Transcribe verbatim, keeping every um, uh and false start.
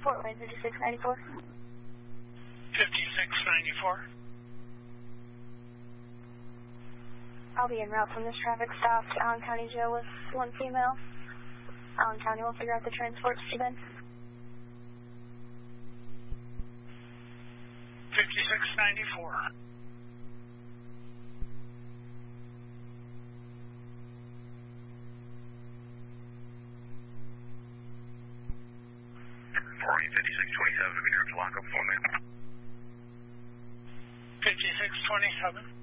Fort Wayne, fifty-six ninety-four. fifty-six ninety-four. I'll be en route from this traffic stop to Allen County Jail with one female. Allen County will figure out the transport to Ben. fifty-six ninety-four. Fort Wayne, fifty-six twenty-seven, to be near to lock up phone man. fifty-six twenty-seven.